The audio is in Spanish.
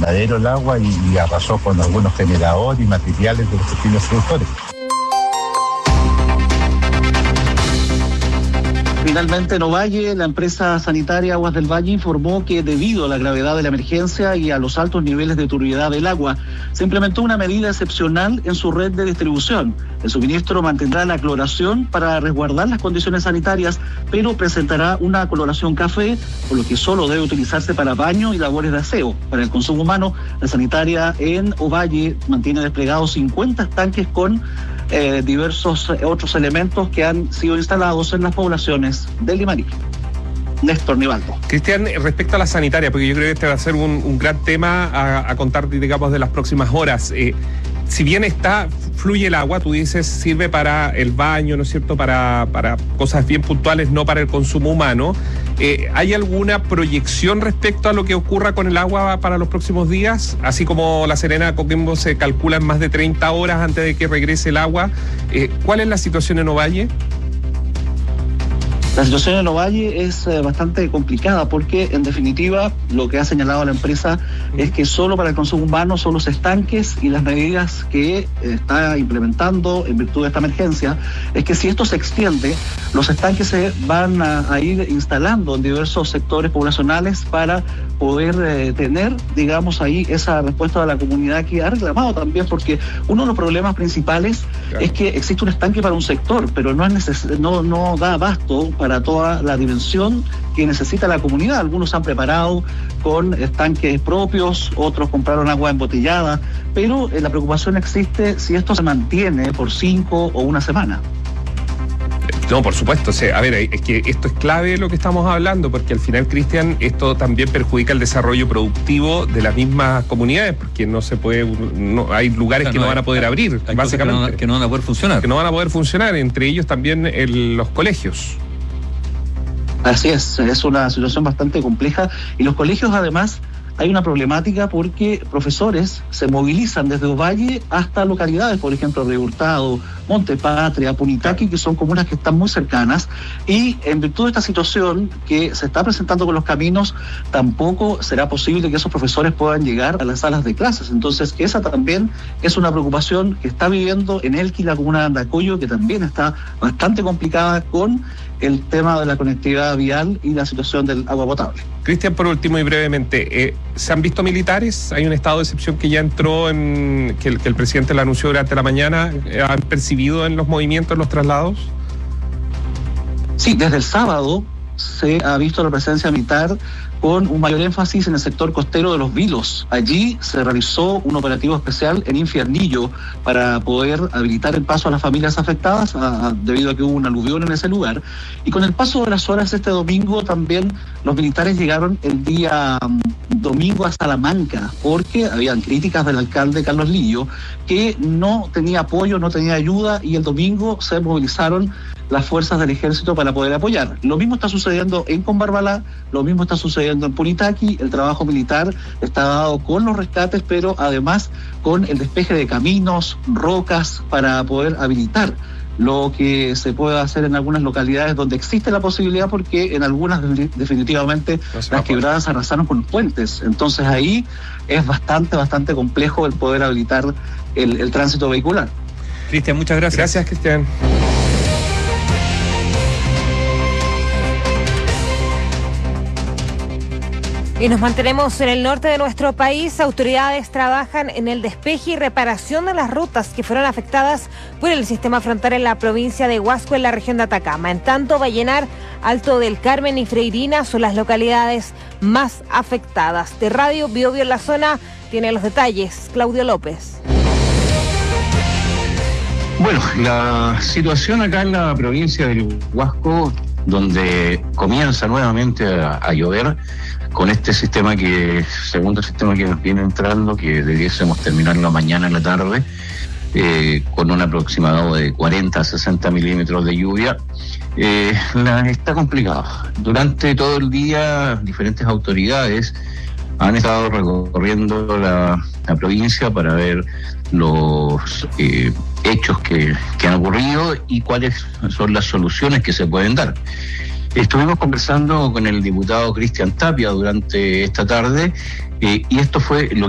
invernadero el agua y arrasó con algunos generadores y materiales de los pequeños productores. Finalmente, en Ovalle, la empresa sanitaria Aguas del Valle informó que debido a la gravedad de la emergencia y a los altos niveles de turbiedad del agua, se implementó una medida excepcional en su red de distribución. El suministro mantendrá la cloración para resguardar las condiciones sanitarias, pero presentará una coloración café, por lo que solo debe utilizarse para baño y labores de aseo. Para el consumo humano, la sanitaria en Ovalle mantiene desplegados 50 tanques con diversos otros elementos que han sido instalados en las poblaciones del Limarí. Néstor Nivaldo. Cristian, respecto a la sanitaria, porque yo creo que este va a ser un gran tema a contar, digamos, de las próximas horas. Si bien fluye el agua, tú dices, sirve para el baño, ¿no es cierto?, para cosas bien puntuales, no para el consumo humano. ¿Hay alguna proyección respecto a lo que ocurra con el agua para los próximos días? Así como La Serena, Coquimbo se calcula en más de 30 horas antes de que regrese el agua. ¿Cuál es la situación en Ovalle? La situación en Ovalle es bastante complicada porque, en definitiva, lo que ha señalado la empresa es que solo para el consumo humano son los estanques, y las medidas que está implementando en virtud de esta emergencia es que si esto se extiende, los estanques se van a ir instalando en diversos sectores poblacionales para poder tener, digamos, ahí esa respuesta de la comunidad que ha reclamado también, porque uno de los problemas principales es que existe un estanque para un sector, pero no da abasto para toda la dimensión que necesita la comunidad. Algunos han preparado con estanques propios, otros compraron agua embotellada, pero la preocupación existe si esto se mantiene por 5 o una semana. No, por supuesto. A ver, es que esto es clave lo que estamos hablando, porque al final, Cristian, esto también perjudica el desarrollo productivo de las mismas comunidades, porque no se puede, hay lugares que no van a poder abrir, básicamente. Que no van a poder funcionar. Que no van a poder funcionar, entre ellos también los colegios. Así es una situación bastante compleja, y los colegios además hay una problemática porque profesores se movilizan desde Ovalle hasta localidades, por ejemplo, Río Hurtado, Montepatria, Punitaqui, que son comunas que están muy cercanas, y en virtud de esta situación que se está presentando con los caminos, tampoco será posible que esos profesores puedan llegar a las salas de clases. Entonces, que esa también es una preocupación que está viviendo en Elqui la comuna de Andacollo, que también está bastante complicada con el tema de la conectividad vial y la situación del agua potable. Cristian, por último y brevemente, ¿se han visto militares? Hay un estado de excepción que ya entró, que el presidente lo anunció durante la mañana. ¿Han percibido en los movimientos, los traslados? Sí, desde el sábado se ha visto la presencia militar con un mayor énfasis en el sector costero de Los Vilos. Allí se realizó un operativo especial en Infiernillo para poder habilitar el paso a las familias afectadas debido a que hubo un aluvión en ese lugar. Y con el paso de las horas este domingo también los militares llegaron el día domingo a Salamanca, porque habían críticas del alcalde Carlos Lillo que no tenía apoyo, no tenía ayuda, y el domingo se movilizaron las fuerzas del ejército para poder apoyar. Lo mismo está sucediendo en Combarbalá, lo mismo está sucediendo en Punitaqui. El trabajo militar está dado con los rescates, pero además con el despeje de caminos, rocas, para poder habilitar lo que se puede hacer en algunas localidades donde existe la posibilidad, porque en algunas definitivamente las quebradas arrasaron con puentes. Entonces ahí es bastante complejo el poder habilitar el tránsito vehicular. Cristian, muchas gracias. Gracias, Cristian. Y nos mantenemos en el norte de nuestro país. Autoridades trabajan en el despeje y reparación de las rutas que fueron afectadas por el sistema frontal en la provincia de Huasco, en la región de Atacama. En tanto, Vallenar, Alto del Carmen y Freirina son las localidades más afectadas. De Radio Biobío en la zona tiene los detalles Claudio López. Bueno, la situación acá en la provincia del Huasco, donde comienza nuevamente a llover, con este sistema segundo sistema que nos viene entrando, que debiésemos terminarlo mañana en la tarde, con un aproximado de 40 a 60 milímetros de lluvia, está complicado. Durante todo el día, diferentes autoridades han estado recorriendo la provincia para ver los hechos que han ocurrido y cuáles son las soluciones que se pueden dar. Estuvimos conversando con el diputado Cristian Tapia durante esta tarde, y esto fue lo